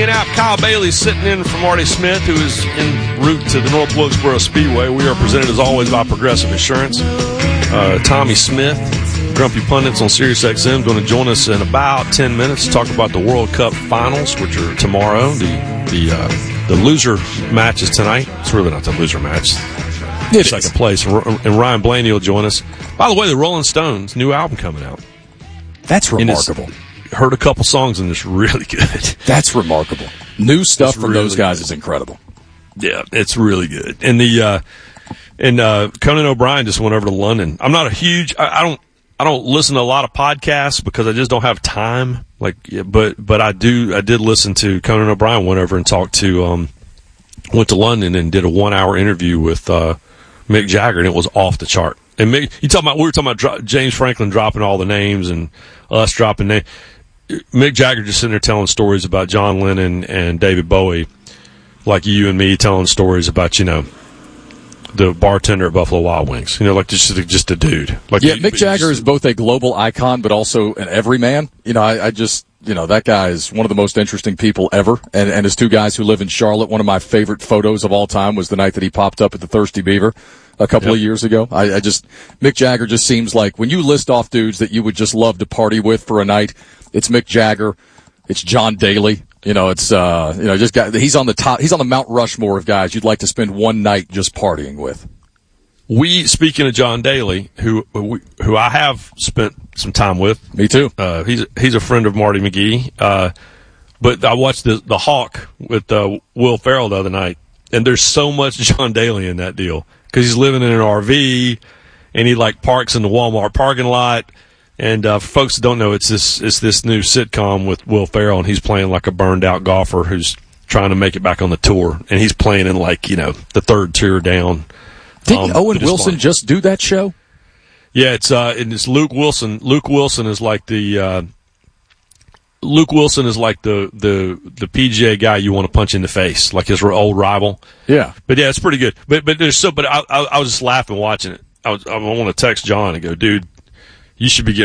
hanging out. Kyle Bailey sitting in for Marty Smith, who is en route to the North Wilkesboro Speedway. We are presented, as always, by Progressive Insurance. Tommy Smith, Grumpy Pundits on SiriusXM, going to join us in about 10 minutes to talk about the World Cup Finals, which are tomorrow. The loser match is tonight. It's really not the loser match. It's second place. And Ryan Blaney will join us. By the way, the Rolling Stones' new album coming out. That's remarkable. Heard a couple songs and it's really good. That's remarkable. New stuff from those guys is incredible. Yeah, it's really good. And Conan O'Brien just went over to London. I'm not a huge. I don't listen to a lot of podcasts because I just don't have time. But I did listen to Conan O'Brien. Went over and went to London and did a 1-hour interview with Mick Jagger, and it was off the chart. And Mick, we were talking about James Franklin dropping all the names and us dropping names. Mick Jagger just sitting there telling stories about John Lennon and David Bowie, like you and me telling stories about, the bartender at Buffalo Wild Wings. Like just a dude. Mick Jagger is both a global icon but also an everyman. I just, that guy is one of the most interesting people ever. And his two guys who live in Charlotte, one of my favorite photos of all time was the night that he popped up at the Thirsty Beaver a couple of years ago. Mick Jagger just seems like when you list off dudes that you would just love to party with for a night, it's Mick Jagger, it's John Daly. He's on the top. He's on the Mount Rushmore of guys you'd like to spend one night just partying with. Speaking of John Daly, who I have spent some time with. Me too. He's a friend of Marty McGee. But I watched the Hawk with Will Ferrell the other night, and there's so much John Daly in that deal because he's living in an RV and he parks in the Walmart parking lot. And for folks that don't know, it's this new sitcom with Will Ferrell, and he's playing like a burned out golfer who's trying to make it back on the tour, and he's playing in the third tier down. Didn't Owen Wilson just do that show? Yeah, it's Luke Wilson. Luke Wilson is like the PGA guy you want to punch in the face, like his old rival. Yeah, but yeah, it's pretty good. But I was just laughing watching it. I want to text John and go, dude, you should be getting